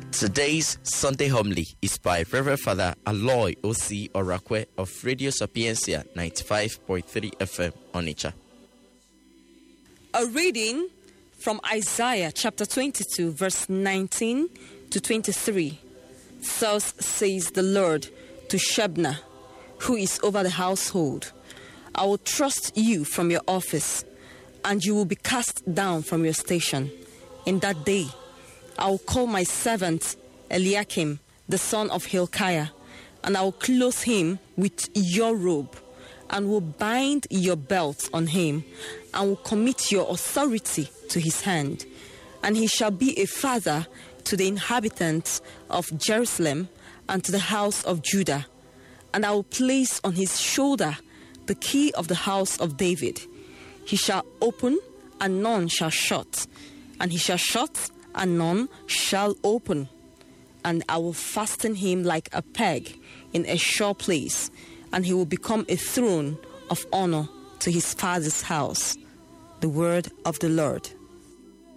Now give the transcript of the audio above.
Today's Sunday homily is by Reverend Father Aloy O.C. Orakwe of Radio Sapiencia 95.3 FM Onitsha. A reading from Isaiah chapter 22 verse 19 to 23. Thus says the Lord to Shebna, who is over the household, I will trust you from your office, and you will be cast down from your station. In that day, I will call my servant Eliakim, the son of Hilkiah, and I will clothe him with your robe, and will bind your belt on him, and will commit your authority to his hand. And he shall be a father to the inhabitants of Jerusalem and to the house of Judah. And I will place on his shoulder the key of the house of David. He shall open, and none shall shut, and he shall shut, and none shall open. And I will fasten him like a peg in a sure place, and he will become a throne of honor to his father's house. The word of the Lord.